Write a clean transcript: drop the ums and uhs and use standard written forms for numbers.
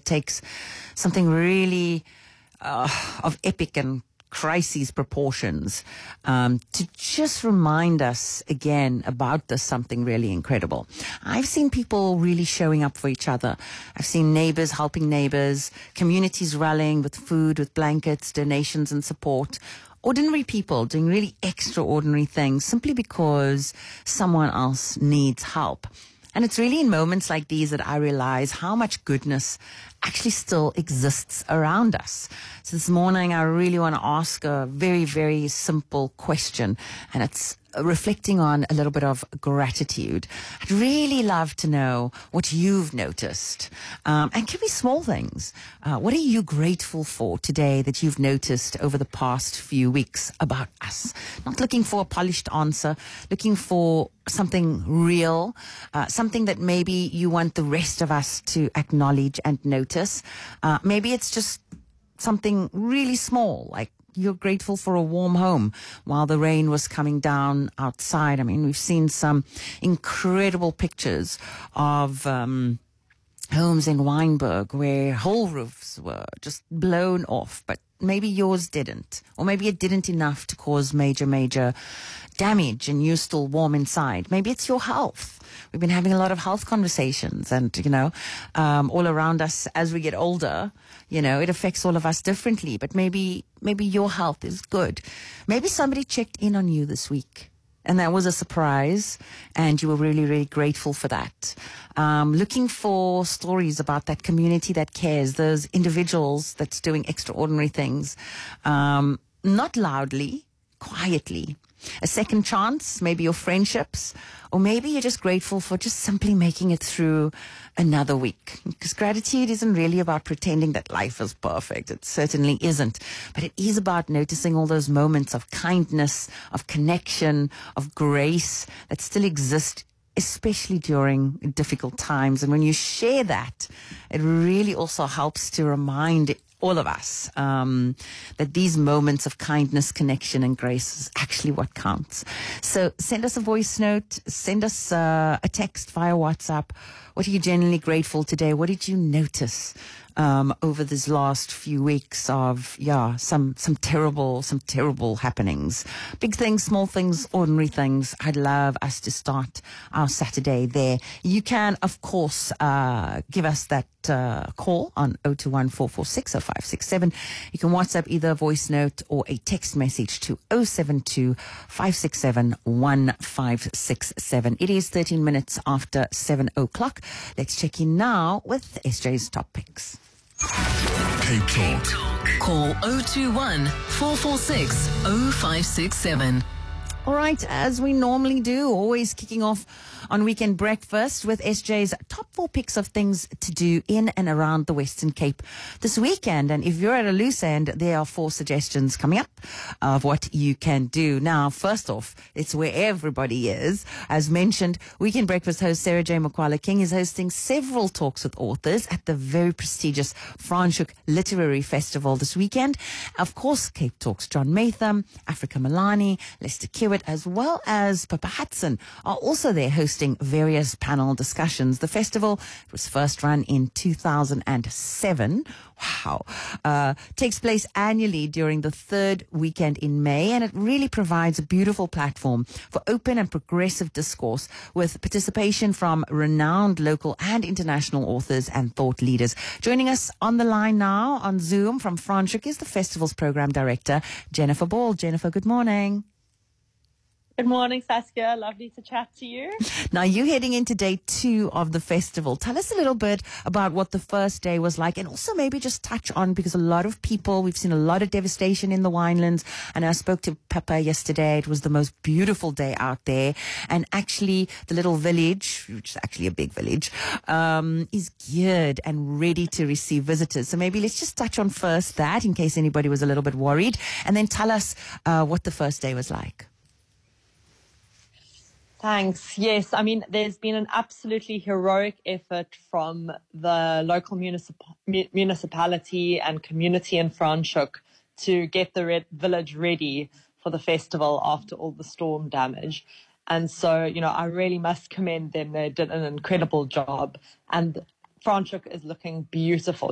it takes something really of epic and crises proportions to just remind us again about this something really incredible. I've seen people really showing up for each other. I've seen neighbors helping neighbors, communities rallying with food, with blankets, donations and support. Ordinary people doing really extraordinary things simply because someone else needs help. And it's really in moments like these that I realize how much goodness actually still exists around us. So this morning, I really want to ask a very, very simple question, and it's reflecting on a little bit of gratitude. I'd really love to know what you've noticed. And can be small things. What are you grateful for today that you've noticed over the past few weeks about us? Not looking for a polished answer, looking for something real, something that maybe you want the rest of us to acknowledge and notice. Maybe it's just something really small, like you're grateful for a warm home while the rain was coming down outside. I mean, we've seen some incredible pictures of homes in Wynberg where whole roofs were just blown off, but maybe yours didn't. Or maybe it didn't enough to cause major damage and you're still warm inside. Maybe it's your health. We've been having a lot of health conversations and, all around us as we get older, it affects all of us differently. But maybe your health is good. Maybe somebody checked in on you this week and that was a surprise and you were really, really grateful for that. Looking for stories about that community that cares, those individuals that's doing extraordinary things, not loudly, quietly. A second chance, maybe your friendships, or maybe you're just grateful for just simply making it through another week. Because gratitude isn't really about pretending that life is perfect. It certainly isn't. But it is about noticing all those moments of kindness, of connection, of grace that still exist, especially during difficult times. And when you share that, it really also helps to remind all of us that these moments of kindness, connection, and grace is actually what counts. So send us a voice note, send us a text via WhatsApp. What are you genuinely grateful today? What did you notice over these last few weeks of, some terrible happenings? Big things, small things, ordinary things. I'd love us to start our Saturday there. You can, of course, give us that call on 021 446 0567. You can WhatsApp either a voice note or a text message to 072 567 1567. It is 13 minutes after 7 o'clock. Let's check in now with SJ's top picks. Cape Talk. Call 021 446 0567. All right, as we normally do, always kicking off on Weekend Breakfast with SJ's top 4 picks of things to do in and around the Western Cape this weekend. And if you're at a loose end, there are 4 suggestions coming up of what you can do. Now, first off, it's where everybody is. As mentioned, Weekend Breakfast host Sarah J. Makwala King is hosting several talks with authors at the very prestigious Franschhoek Literary Festival this weekend. Of course, Cape Talk's John Matham, Africa Milani, Lester Kiewit, as well as Pippa Hudson are also there hosting various panel discussions. The festival was first run in 2007. Wow. Takes place annually during the 3rd weekend in May, and it really provides a beautiful platform for open and progressive discourse with participation from renowned local and international authors and thought leaders. Joining us on the line now on Zoom from Franschhoek is the festival's program director, Jennifer Ball. Jennifer, good morning. Good morning, Saskia. Lovely to chat to you. Now, you're heading into day 2 of the festival. Tell us a little bit about what the first day was like, and also maybe just touch on, because a lot of people, we've seen a lot of devastation in the winelands, and I spoke to Pippa yesterday. It was the most beautiful day out there, and actually the little village, which is actually a big village, is geared and ready to receive visitors. So maybe let's just touch on first that, in case anybody was a little bit worried, and then tell us what the first day was like. Thanks. Yes, I mean, there's been an absolutely heroic effort from the local municipality and community in Franschhoek to get the village ready for the festival after all the storm damage. And so, I really must commend them. They did an incredible job. And Franschhoek is looking beautiful.